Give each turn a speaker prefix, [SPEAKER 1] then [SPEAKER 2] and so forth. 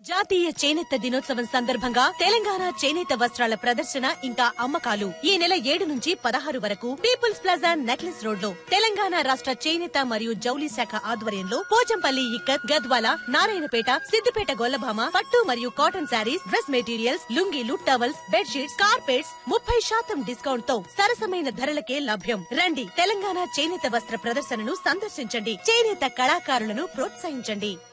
[SPEAKER 1] జాతీయ చేనేత దినోత్సవం సందర్భంగా తెలంగాణ చేనేత వస్త్రాల ప్రదర్శన ఇంకా అమ్మకాలు ఈ నెల 7 నుంచి 16 వరకు పీపుల్స్ ప్లాజా నెక్లెస్ రోడ్ లో తెలంగాణ రాష్ట్ర చేనేత మరియు జౌలి శాఖ ఆధ్వర్యంలో పోచంపల్లి ఇక్కత్, గద్వాల, నారాయణపేట, సిద్దిపేట గొల్లభామ పట్టు మరియు cotton saris, dress materials, లుంగీలు, towels, bedsheets, carpets 30% discount తో సరసమైన ధరలకే లభ్యం. రండి, తెలంగాణ చేనేత వస్త్ర ప్రదర్శనను సందర్శించండి. చేనేత కళాకారులను ప్రోత్సహించండి.